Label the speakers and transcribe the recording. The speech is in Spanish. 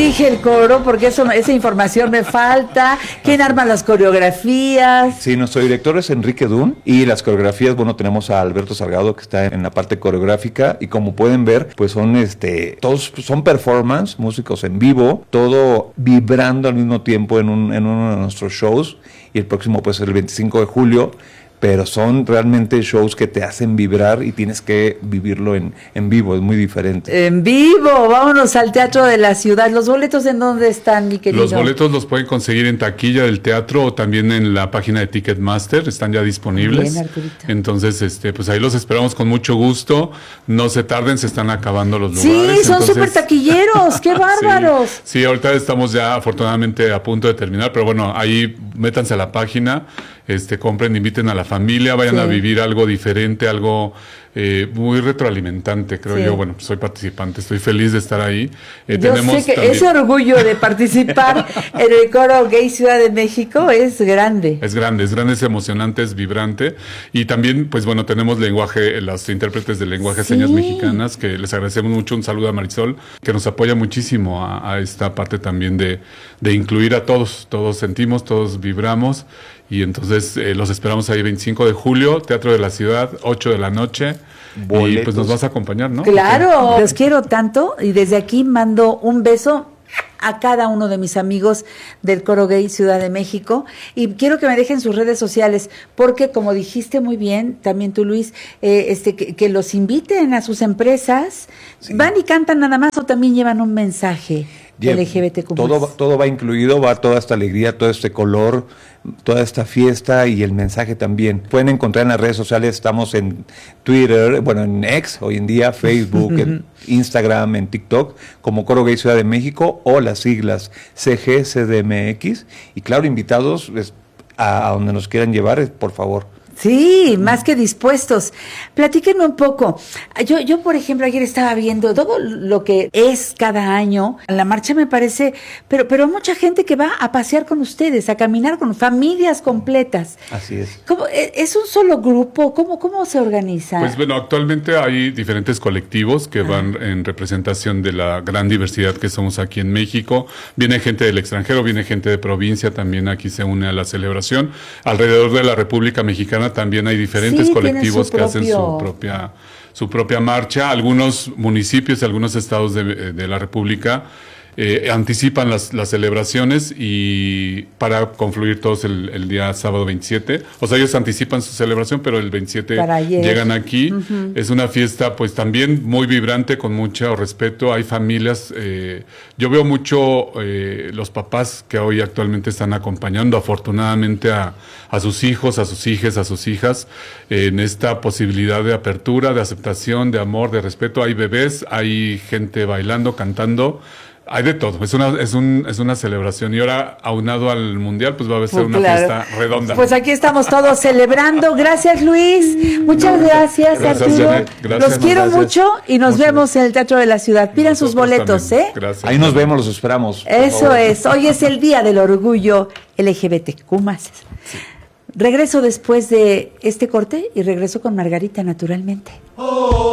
Speaker 1: dirige el coro? Porque esa información me falta. ¿Quién arma las coreografías?
Speaker 2: Sí, nuestro director es Enrique Dun y las coreografías, bueno, tenemos a Alberto Salgado que está en la parte coreográfica y como pueden ver, pues son todos son performance, músicos en vivo, todo vibrando al mismo tiempo en uno de nuestros shows y el próximo pues el 25 de julio. Pero son realmente shows que te hacen vibrar y tienes que vivirlo en vivo, es muy diferente.
Speaker 1: En vivo, vámonos al Teatro de la Ciudad. ¿Los boletos en dónde están, mi querido?
Speaker 3: Los boletos los pueden conseguir en taquilla del teatro o también en la página de Ticketmaster, están ya disponibles.
Speaker 1: Bien, Arturito.
Speaker 3: Entonces, pues ahí los esperamos con mucho gusto. No se tarden, se están acabando los
Speaker 1: Sí,
Speaker 3: lugares.
Speaker 1: son súper taquilleros, qué bárbaros.
Speaker 3: Sí, ahorita estamos ya afortunadamente a punto de terminar, pero bueno, ahí métanse a la página. Compren, inviten a la familia, vayan a vivir algo diferente, algo muy retroalimentante, creo yo. Bueno, soy participante, estoy feliz de estar ahí.
Speaker 1: Yo sé que también ese orgullo de participar en el Coro Gay Ciudad de México es grande.
Speaker 3: Es grande, es emocionante, es vibrante. Y también, pues bueno, tenemos las intérpretes de lenguaje de señas mexicanas, que les agradecemos mucho. Un saludo a Marisol, que nos apoya muchísimo a esta parte también de incluir a todos. Todos sentimos, todos vibramos. Y entonces los esperamos ahí 25 de julio, Teatro de la Ciudad, 8 de la noche. Boletos. Y pues nos vas a acompañar, ¿no?
Speaker 1: Claro, los quiero tanto y desde aquí mando un beso a cada uno de mis amigos del Coro Gay Ciudad de México y quiero que me dejen sus redes sociales porque como dijiste muy bien, también tú Luis, que los inviten a sus empresas, van y cantan nada más o también llevan un mensaje LGBTQ+.
Speaker 2: Todo va incluido, va toda esta alegría, todo este color, toda esta fiesta y el mensaje también. Pueden encontrar en las redes sociales, estamos en Twitter, bueno, en X, hoy en día, Facebook, en Instagram, en TikTok, como Coro Gay Ciudad de México o las siglas CGCDMX. Y claro, invitados a donde nos quieran llevar, por favor.
Speaker 1: Sí, más que dispuestos. Platíquenme un poco. Yo, por ejemplo, ayer estaba viendo todo lo que es cada año. La marcha me parece, pero hay mucha gente que va a pasear con ustedes, a caminar con familias completas.
Speaker 2: Así es.
Speaker 1: ¿Es un solo grupo? ¿Cómo se organiza?
Speaker 3: Pues bueno, actualmente hay diferentes colectivos que van en representación de la gran diversidad que somos aquí en México. Viene gente del extranjero, viene gente de provincia, también aquí se une a la celebración. Alrededor de la República Mexicana también hay diferentes colectivos que hacen su propia marcha. Algunos municipios, algunos estados de la República anticipan las celebraciones y para confluir todos el día sábado 27. O sea, ellos anticipan su celebración, pero el 27 llegan aquí. Es una fiesta pues también muy vibrante, con mucho respeto. Hay familias, yo veo mucho los papás que hoy actualmente están acompañando afortunadamente a sus hijos, a sus hijes, a sus hijas en esta posibilidad de apertura, de aceptación, de amor, de respeto. Hay bebés, hay gente bailando, cantando. Hay de todo, es una celebración y ahora aunado al mundial pues va a ser una fiesta redonda.
Speaker 1: Pues aquí estamos todos celebrando. Gracias Luis, muchas gracias Arturo.
Speaker 3: Janet, gracias,
Speaker 1: los quiero mucho y nos vemos en el Teatro de la Ciudad. Pidan sus boletos,
Speaker 3: también. Gracias.
Speaker 2: Ahí nos vemos, los esperamos.
Speaker 1: Eso es, hoy es el Día del Orgullo LGBTQ+. Sí. Regreso después de este corte y regreso con Margarita naturalmente.